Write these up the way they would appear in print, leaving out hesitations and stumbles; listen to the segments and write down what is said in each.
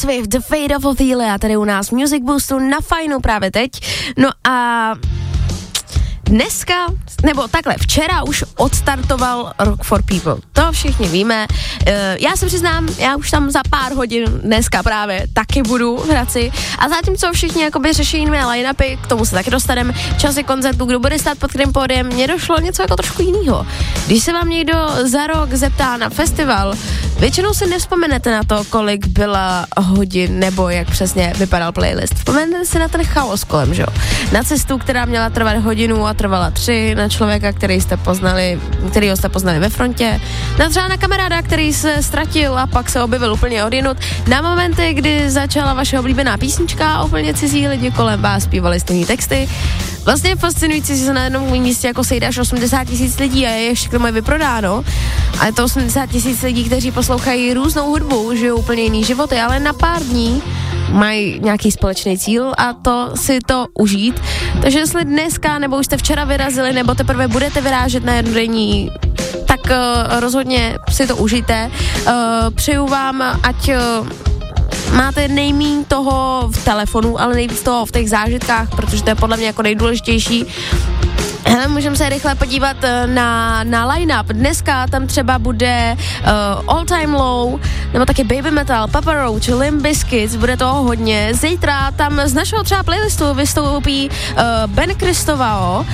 Swift, The Fate of Ophelia, tady u nás Music Boostu na Fajnu právě teď. No a dneska, nebo takhle, včera už odstartoval Rock for People. To všichni víme. Já se přiznám, já už tam za pár hodin dneska právě taky budu v Hradci. A zatímco všichni jakoby řeší jiné line-upy, k tomu se taky dostaneme, časy koncertu, kdo bude stát pod kterým pódiem, mně došlo něco jako trošku jinýho. Když se vám někdo za rok zeptá na festival, většinou si nevzpomenete na to, kolik byla hodin, nebo jak přesně vypadal playlist. Vzpomenete si na ten chaos kolem, že jo? Na cestu, která měla trvat hodinu a trvala 3, na člověka, kterýho jste poznali ve frontě, třeba na kamaráda, který se ztratil a pak se objevil úplně odjinud, na momenty, kdy začala vaše oblíbená písnička a úplně cizí lidi kolem vás zpívali stejný texty. Vlastně je fascinující, že se na jednom místě jako sejde až 80 000 lidí a je všechno mají vyprodáno. A je to 80 000 lidí, kteří poslouchají různou hudbu, žijou úplně jiný životy, ale na pár dní mají nějaký společný cíl a to si to užít. Takže jestli dneska, nebo už jste včera vyrazili, nebo teprve budete vyrážet na jednodenní, tak rozhodně si to užijte. Přeju vám, ať máte nejmíň toho v telefonu, ale nejvíc toho v těch zážitkách, protože to je podle mě jako nejdůležitější. Hele, můžeme se rychle podívat na line-up. Dneska tam třeba bude All Time Low, nebo taky Baby Metal, Papa Roach, Limp Bizkit, bude toho hodně. Zítra tam z našeho třeba playlistu vystoupí Ben Christovao,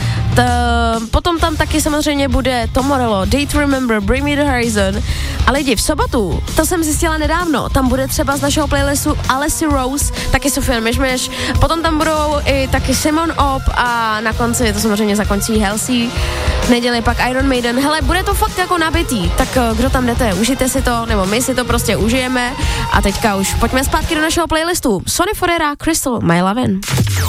potom tam taky samozřejmě bude Tom Morello, Day to Remember, Bring Me the Horizon. A lidi, v sobotu, to jsem zjistila nedávno, tam bude třeba z našeho playlistu Alessi Rose, taky Sufjan Myšmyš, potom tam budou i taky Simon Op a na konci to samozřejmě zakončí Halsey, v neděli pak Iron Maiden. Hele, bude to fakt jako nabitý, tak kdo tam jdete, užijte si to, nebo my si to prostě užijeme a teďka už pojďme zpátky do našeho playlistu. Sonny Fodera, Crystal, My Lovin'.